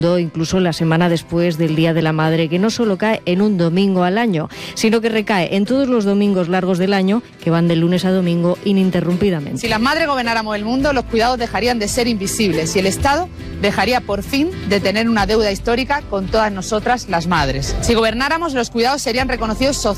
incluso la semana después del Día de la Madre, que no solo cae en un domingo al año, sino que recae en todos los domingos largos del año, que van de lunes a domingo ininterrumpidamente. Si las madres gobernáramos el mundo, los cuidados dejarían de ser invisibles y el Estado dejaría por fin de tener una deuda histórica con todas nosotras, las madres. Si gobernáramos, los cuidados serían reconocidos socialmente